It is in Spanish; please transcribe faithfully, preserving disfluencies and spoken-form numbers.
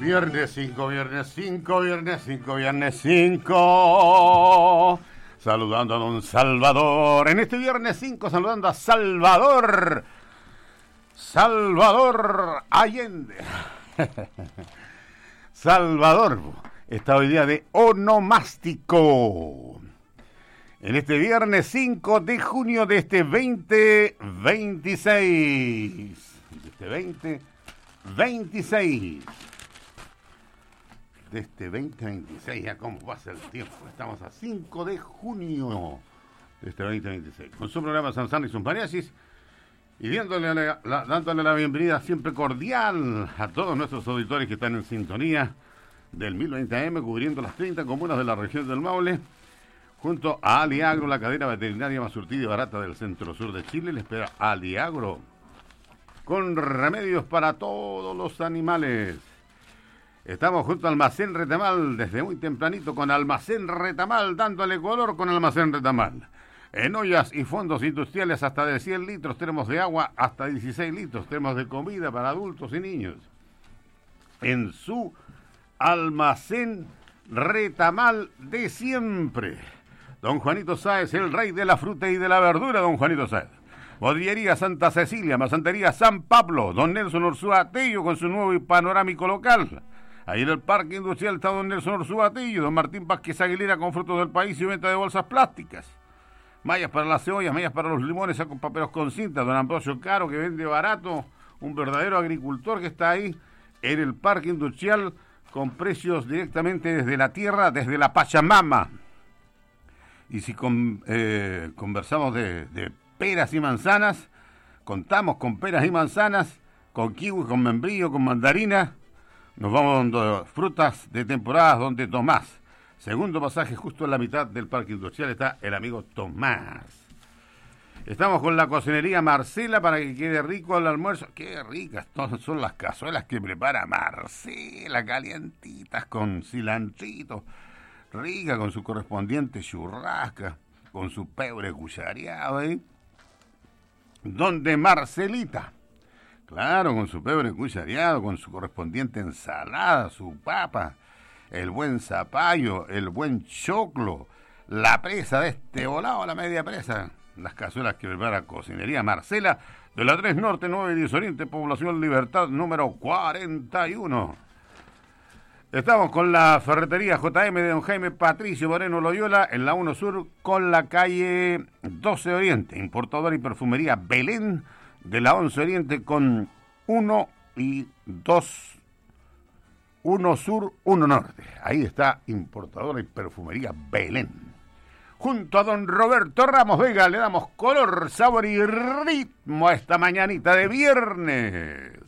Viernes cinco, viernes cinco, viernes cinco, viernes cinco. Saludando a don Salvador. En este viernes cinco, saludando a Salvador. Salvador Allende. Salvador está hoy día de onomástico. En este viernes cinco de junio de este veinte veintiséis. De este veinte veintiséis. De este veinte veintiséis, ya cómo pasa el tiempo. Estamos a cinco de junio de este veinte veintiséis. Con su programa Sansán y sus mariachis. Y dándole la, la, dándole la bienvenida siempre cordial a todos nuestros auditores que están en sintonía del mil veinte A M, cubriendo las treinta comunas de la región del Maule. Junto a Aliagro, la cadena veterinaria más surtida y barata del centro-sur de Chile, le espera Aliagro, con remedios para todos los animales. Estamos junto a Almacén Retamal, desde muy tempranito con Almacén Retamal, dándole color con Almacén Retamal. En ollas y fondos industriales hasta de cien litros, tenemos de agua hasta dieciséis litros, tenemos de comida para adultos y niños. En su Almacén Retamal de siempre. Don Juanito Sáez, el rey de la fruta y de la verdura, don Juanito Sáez. Bodillería Santa Cecilia, Masantería San Pablo, don Nelson Orzúa Tello con su nuevo y panorámico local. Ahí en el Parque Industrial está don Nelson Orzúa Tello, don Martín Vázquez Aguilera con frutos del país y venta de bolsas plásticas. Mallas para las cebollas, mallas para los limones, sacos paperos con cinta, don Ambrosio Caro que vende barato, un verdadero agricultor que está ahí en el Parque Industrial con precios directamente desde la tierra, desde la Pachamama. Y si con, eh, conversamos de, de peras y manzanas, contamos con peras y manzanas, con kiwi, con membrillo, con mandarina, nos vamos dando frutas de temporadas donde Tomás. Segundo pasaje, justo en la mitad del Parque Industrial está el amigo Tomás. Estamos con la cocinería Marcela para que quede rico el almuerzo. Qué ricas todas son las cazuelas que prepara Marcela, calientitas con cilantrito. Rica con su correspondiente churrasca, con su pebre cuchareado, ¿eh? Donde Marcelita, claro, con su pebre cuchareado, con su correspondiente ensalada, su papa, el buen zapallo, el buen choclo, la presa de este volado, la media presa, las cazuelas que prepara Cocinería Marcela, de la tres Norte, nueve y diez Oriente, Población Libertad, número cuarenta y uno. Estamos con la ferretería J M de don Jaime Patricio Moreno Loyola en la uno Sur con la calle doce Oriente. Importadora y perfumería Belén de la once Oriente con uno y dos, uno Sur, uno Norte. Ahí está importadora y perfumería Belén. Junto a don Roberto Ramos Vega le damos color, sabor y ritmo a esta mañanita de viernes.